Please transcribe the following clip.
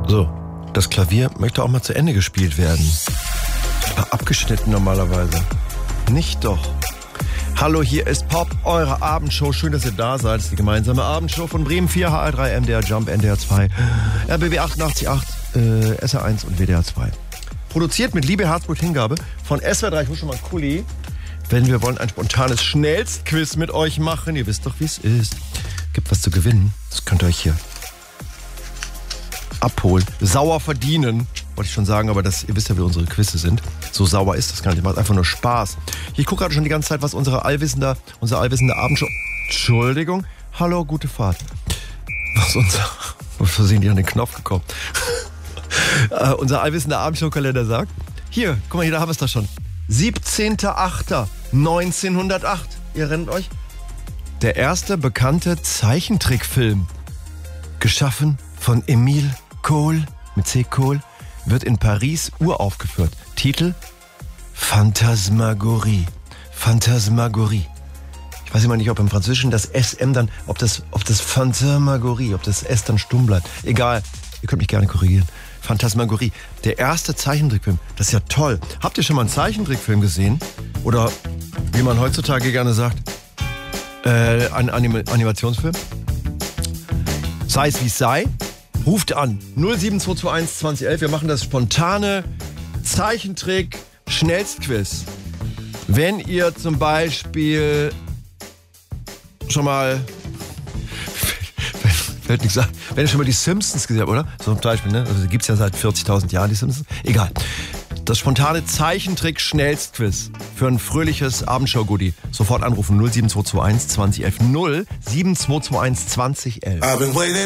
So, das Klavier möchte auch mal zu Ende gespielt werden. Abgeschnitten normalerweise. Nicht doch. Hallo, hier ist Pop, eure Abendshow. Schön, dass ihr da seid. Das ist die gemeinsame Abendshow von Bremen 4, HR3, MDR Jump, NDR 2, RBB 88.8, SR1 und WDR 2. Produziert mit Liebe, Herzblut, Hingabe von SWR 3. Ich muss schon mal Kuli. Wenn wir wollen ein spontanes Schnellstquiz mit euch machen. Ihr wisst doch, wie es ist. Gibt was zu gewinnen. Das könnt ihr euch hier abholen. Sauer verdienen. Wollte ich schon sagen, aber ihr wisst ja, wie unsere Quizze sind. So sauer ist das gar nicht. Macht einfach nur Spaß. Ich gucke gerade schon die ganze Zeit, was unsere allwissende Abendshow... Entschuldigung. Hallo, gute Fahrt. Was versehen die an den Knopf gekommen. Unser allwissender Abendshow-Kalender sagt. Hier, guck mal, hier, da haben wir es doch schon. 17.08.1908. Ihr erinnert euch? Der erste bekannte Zeichentrickfilm, geschaffen von Emile Cole, mit C. Cole, wird in Paris uraufgeführt. Titel: Phantasmagorie. Phantasmagorie. Ich weiß immer nicht, ob im Französischen das SM dann, ob das Phantasmagorie, ob das S dann stumm bleibt. Egal, ihr könnt mich gerne korrigieren. Phantasmagorie. Der erste Zeichentrickfilm. Das ist ja toll. Habt ihr schon mal einen Zeichentrickfilm gesehen? Oder, wie man heutzutage gerne sagt, einen Animationsfilm? Sei es wie es sei. Ruft an 07221 2011. Wir machen das spontane Zeichentrick-Schnellstquiz. Wenn ihr zum Beispiel schon mal... Fällt nichts an. Wenn ihr schon mal die Simpsons gesehen habt, oder? So zum Beispiel, ne? Also, die gibt's ja seit 40.000 Jahren, die Simpsons. Egal. Das spontane Zeichentrick-Schnellstquiz für ein fröhliches Abendshow-Goodie. Sofort anrufen 07221 2011. 07221 2011.